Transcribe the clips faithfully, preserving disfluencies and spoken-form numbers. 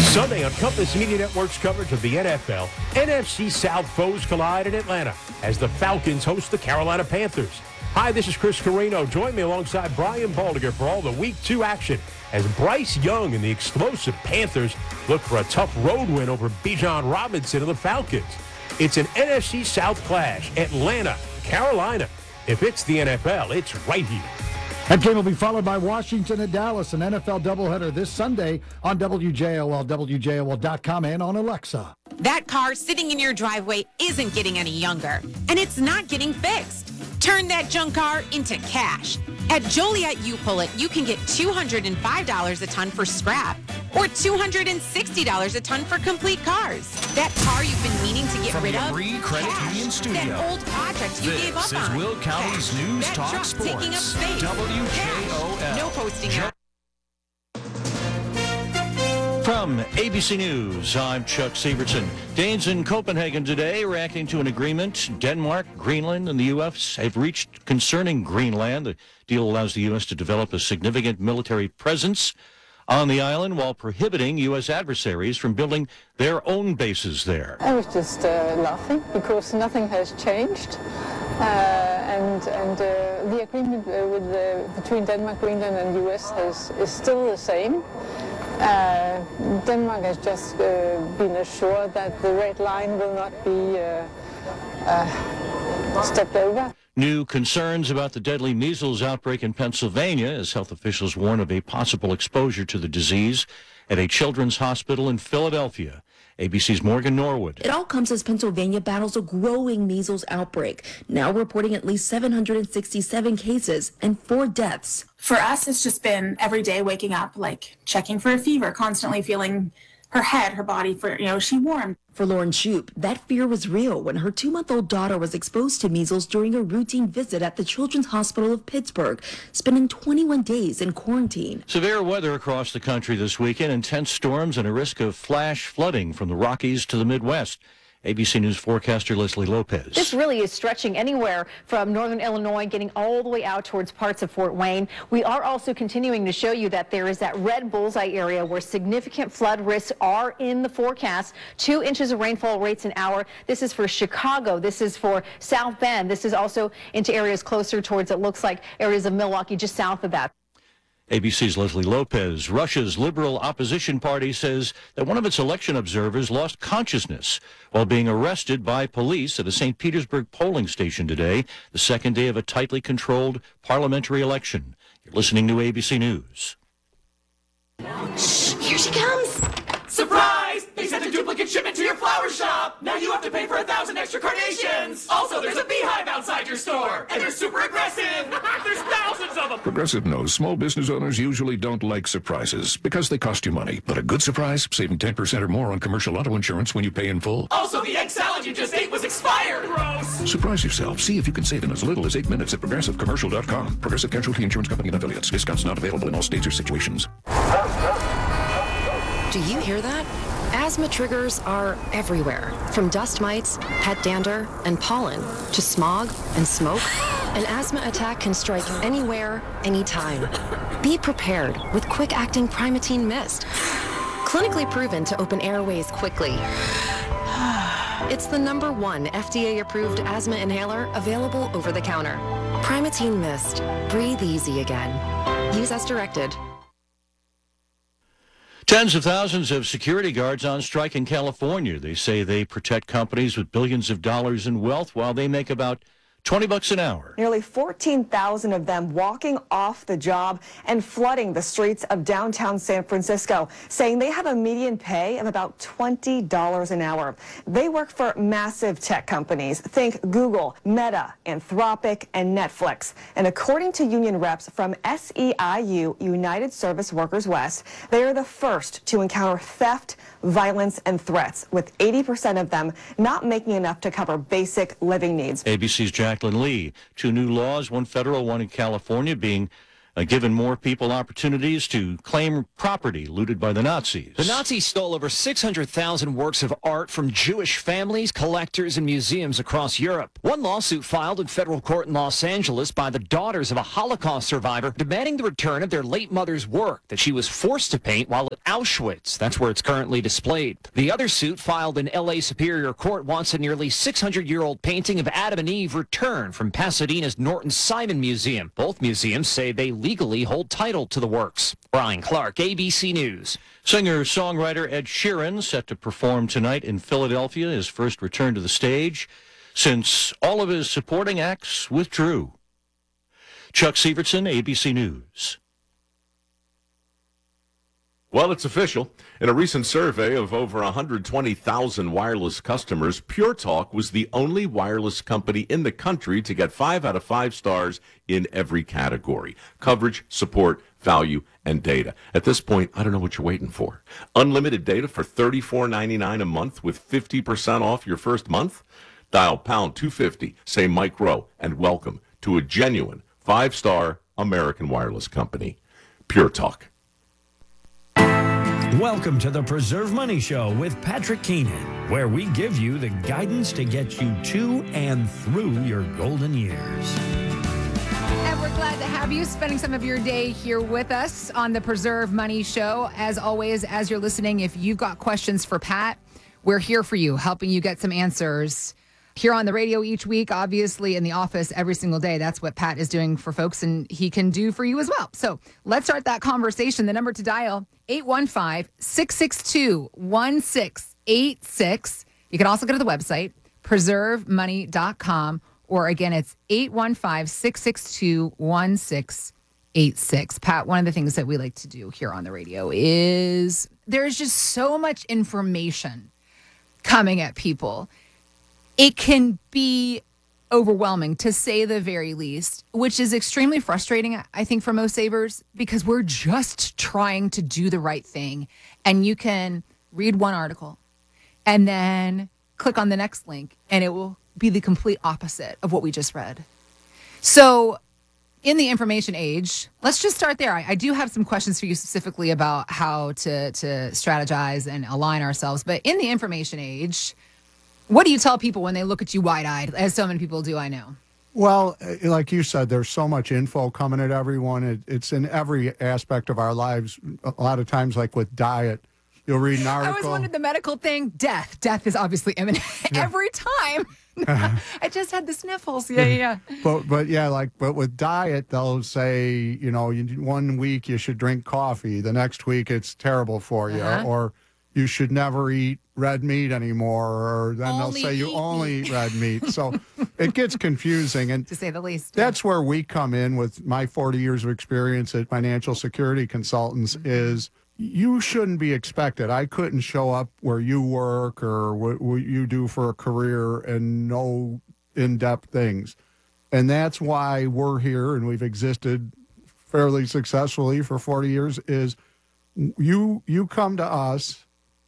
Sunday on Compass Media Network's coverage of the N F L, N F C South foes collide in Atlanta as the Falcons host the Carolina Panthers. Hi, this is Chris Carino. Join me alongside Brian Baldinger for all the Week two action as Bryce Young and the explosive Panthers look for a tough road win over Bijan Robinson and the Falcons. It's an N F C South clash, Atlanta, Carolina. If it's the N F L, it's right here. That game will be followed by Washington at Dallas, an N F L doubleheader this Sunday on W J O L, W J O L dot com, and on Alexa. That car sitting in your driveway isn't getting any younger, and it's not getting fixed. Turn that junk car into cash. At Joliet U-Pull-It, you can get two hundred five dollars a ton for scrap or two hundred sixty dollars a ton for complete cars. That car you've been meaning to get From rid the of, Bree Credit cash. Union Studio. That old project you this gave up is on, Will County's cash. News That Talk truck Sports. taking up space, W J O L. cash. No posting Jo- out. From A B C News, I'm Chuck Sievertson. Danes in Copenhagen today reacting to an agreement Denmark, Greenland, and the U S have reached concerning Greenland. The deal allows the U S to develop a significant military presence on the island while prohibiting U S adversaries from building their own bases there. I was just uh, laughing because nothing has changed. Uh, and and uh, the agreement uh, with the, between Denmark, Greenland, and U S has, is still the same. Uh, Denmark has just uh, been assured that the red line will not be uh, uh, stepped over. New concerns about the deadly measles outbreak in Pennsylvania as health officials warn of a possible exposure to the disease at a children's hospital in Philadelphia. A B C's Morgan Norwood. It all comes as Pennsylvania battles a growing measles outbreak, now reporting at least seven hundred sixty-seven cases and four deaths. For us, it's just been every day waking up, like checking for a fever, constantly feeling her head, her body, for, you know, is she warm? For Lauren Shoup, that fear was real when her two-month-old daughter was exposed to measles during a routine visit at the Children's Hospital of Pittsburgh, spending twenty-one days in quarantine. Severe weather across the country this weekend, intense storms and a risk of flash flooding from the Rockies to the Midwest. A B C News forecaster Leslie Lopez. This really is stretching anywhere from northern Illinois, getting all the way out towards parts of Fort Wayne. We are also continuing to show you that there is that red bullseye area where significant flood risks are in the forecast. Two inches of rainfall rates an hour. This is for Chicago. This is for South Bend. This is also into areas closer towards, it looks like, areas of Milwaukee just south of that. A B C's Leslie Lopez. Russia's liberal opposition party says that one of its election observers lost consciousness while being arrested by police at a Saint Petersburg polling station today, the second day of a tightly controlled parliamentary election. You're listening to A B C News. Shh, here she comes. Surprise! They sent a duplicate shipment to your flower shop! Now you have to pay for a thousand extra carnations! Also, there's a beehive outside your store! And they're super aggressive! There's thousands of them! Progressive knows small business owners usually don't like surprises because they cost you money. But a good surprise, saving ten percent or more on commercial auto insurance when you pay in full. Also, the egg salad you just ate was expired! Gross! Surprise yourself. See if you can save in as little as eight minutes at progressive commercial dot com. Progressive Casualty Insurance Company and affiliates. Discounts not available in all states or situations. Do you hear that? Asthma triggers are everywhere, from dust mites, pet dander, and pollen, to smog and smoke. An asthma attack can strike anywhere, anytime. Be prepared with quick-acting Primatene Mist. Clinically proven to open airways quickly. It's the number one F D A-approved asthma inhaler available over the counter. Primatene Mist. Breathe easy again. Use as directed. Tens of thousands of security guards on strike in California. They say they protect companies with billions of dollars in wealth while they make about twenty bucks an hour. Nearly fourteen thousand of them walking off the job and flooding the streets of downtown San Francisco, saying they have a median pay of about twenty dollars an hour. They work for massive tech companies. Think Google, Meta, Anthropic, and Netflix. And according to union reps from S E I U, United Service Workers West, they are the first to encounter theft, violence, and threats, with eighty percent of them not making enough to cover basic living needs. A B C's Jacqueline Lee. Two new laws, one federal, one in California, being uh, given more people opportunities to claim property looted by the Nazis. The Nazis stole over six hundred thousand works of art from Jewish families, collectors, and museums across Europe. One lawsuit filed in federal court in Los Angeles by the daughters of a Holocaust survivor demanding the return of their late mother's work that she was forced to paint while at Auschwitz. That's where it's currently displayed. The other suit filed in L A Superior Court wants a nearly six hundred year old painting of Adam and Eve returned from Pasadena's Norton Simon Museum. Both museums say they legally hold title to the works. Brian Clark, A B C News. Singer-songwriter Ed Sheeran set to perform tonight in Philadelphia, his first return to the stage since all of his supporting acts withdrew. Chuck Severson, A B C News. Well, it's official. In a recent survey of over one hundred twenty thousand wireless customers, Pure Talk was the only wireless company in the country to get five out of five stars in every category: coverage, support, value, and data. At this point, I don't know what you're waiting for. Unlimited data for thirty-four ninety-nine a month with fifty percent off your first month? Dial pound two fifty, say Mike Rowe, and welcome to a genuine five-star American wireless company. Pure Talk. Welcome to the Preserve Money Show with Patrick Keenan, where we give you the guidance to get you to and through your golden years. And we're glad to have you spending some of your day here with us on the Preserve Money Show. As always, as you're listening, if you've got questions for Pat, we're here for you, helping you get some answers. Here on the radio each week, obviously in the office every single day. That's what Pat is doing for folks, and he can do for you as well. So let's start that conversation. The number to dial, eight one five, six six two, one six eight six. You can also go to the website, preserve money dot com, or again, it's eight one five, six six two, one six eight six. Pat, one of the things that we like to do here on the radio is there's just so much information coming at people. It can be overwhelming, to say the very least, which is extremely frustrating, I think, for most savers, because we're just trying to do the right thing. And you can read one article and then click on the next link, and it will be the complete opposite of what we just read. So in the information age, let's just start there. I, I do have some questions for you specifically about how to, to strategize and align ourselves. But in the information age, what do you tell people when they look at you wide-eyed, as so many people do, I know? Well, like you said, there's so much info coming at everyone. It, it's in every aspect of our lives. A lot of times, like with diet, you'll read an article. I always wondered the medical thing. Death. Death is obviously imminent yeah. every time. I just had the sniffles. Yeah, yeah. But, but yeah, like, but with diet, they'll say, you know, you, one week you should drink coffee. The next week it's terrible for you. Uh-huh. Or you should never eat red meat anymore, or then only they'll say you only eat red meat. So it gets confusing. And to say the least. That's where we come in with my forty years of experience at Financial Security Consultants mm-hmm. is you shouldn't be expected. I couldn't show up where you work or what, what you do for a career and know in-depth things. And that's why we're here and we've existed fairly successfully for forty years is you you come to us.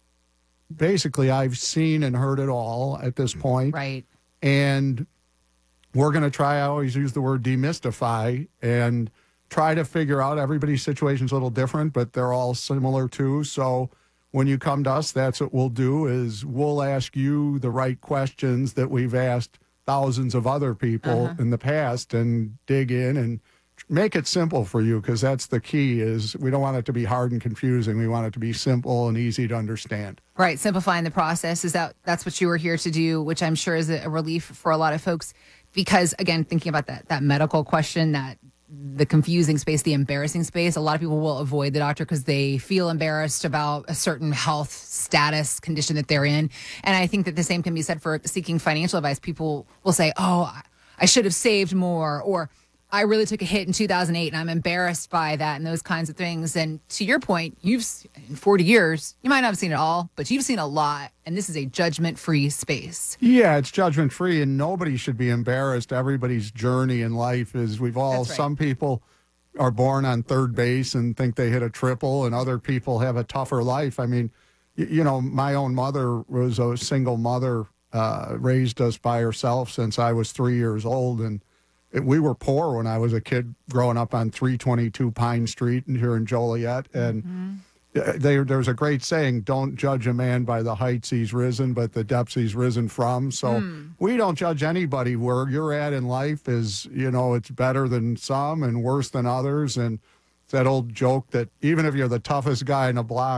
Basically, I've seen and heard it all at this point. Right. And we're going to try, I always use the word demystify, and try to figure out everybody's situation's a little different, but they're all similar too. So when you come to us, that's what we'll do is we'll ask you the right questions that we've asked thousands of other people uh-huh. in the past and dig in and make it simple for you, because that's the key is we don't want it to be hard and confusing. We want it to be simple and easy to understand. Right. Simplifying the process. Is that that's what you were here to do, which I'm sure is a relief for a lot of folks, because again, thinking about that, that medical question, that the confusing space, the embarrassing space, a lot of people will avoid the doctor because they feel embarrassed about a certain health status condition that they're in. And I think that the same can be said for seeking financial advice. People will say, oh, I should have saved more, or I really took a hit in two thousand eight and I'm embarrassed by that, and those kinds of things. And to your point, you've in forty years, you might not have seen it all, but you've seen a lot. And this is a judgment-free space. Yeah, it's judgment-free, and nobody should be embarrassed. Everybody's journey in life is we've all, right. Some people are born on third base and think they hit a triple, and other people have a tougher life. I mean, you, you know, my own mother was a single mother, uh, raised us by herself since I was three years old, and we were poor when I was a kid growing up on three twenty-two Pine Street and here in Joliet. And mm-hmm. they, there's a great saying, don't judge a man by the heights he's risen, but the depths he's risen from. So mm. we don't judge anybody. Where you're at in life is, you know, it's better than some and worse than others. And it's that old joke that even if you're the toughest guy in the block,